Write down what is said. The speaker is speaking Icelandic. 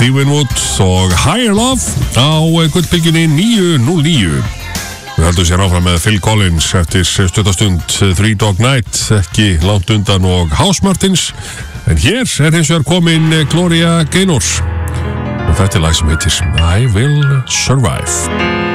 Steve Winwood og Higher Love á gullbylgjunni 909. Við höldum sér áfram með Phil Collins eftir stuttastund Three Dog Night, ekki langt undan og House Martins. En hér hins vegar komin Gloria Gaynor og þetta lag sem heitir I Will Survive.